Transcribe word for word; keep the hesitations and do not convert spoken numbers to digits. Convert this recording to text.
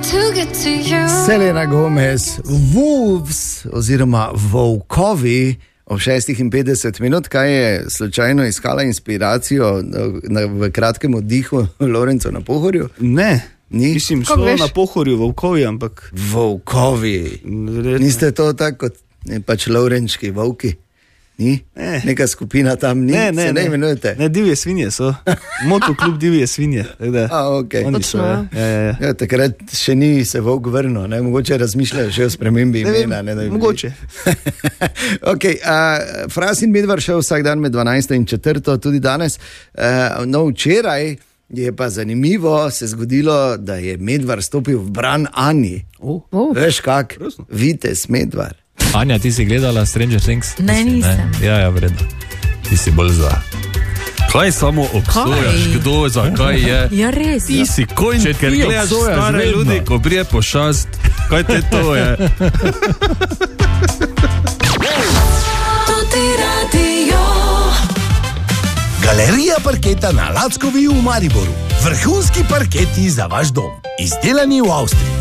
Selena Gomez, Wolves oziroma Volkovi ob šestih in petdeset minut. Kaj je slučajno iskala inspiracijo na, v kratkem oddihu Lorenco na Pohorju? Ne, Ni? mislim, šlo na Pohorju volkovi, ampak... Volkovi. Niste to tako kot ne, pač Lorenčki volki? Ni? Ne. Neka skupina tam ni? Ne, ne, Se ne, ne imenujete? Ne, divje svinje so. Motoklub divje svinje. Da, A, okay. oni so, ja. Ja, ja, ja. Ja, takrat še ni se volk vrnil, ne? Mogoče razmišljajo še o spremembi Ne vem, imena. Ne, ne, mogoče. Okay, uh, Fras in Medvard še vsak dan med dvanajsto in četrto, tudi danes. Uh, no, včeraj je pa zanimivo se zgodilo, da je Medvard stopil v bran Ani. Oh. Oh. Veš kak? Grozno. Vitez Medvard. Anja, ti si gledala Stranger Things? Ne, Ti si, nisem. Ja, ja, vredno. Ti si bolj za. Kaj samo obsojaš, Kaj? kdo, zakaj je? Ja, res. Ti si konj, Če ker ti gledaš obsojaš stare vedno. ljudi, ko brije pošast. Kaj te to je? Galerija parketa na Lackovi v Mariboru. Vrhunski parketi za vaš dom. Izdelani v Avstriji.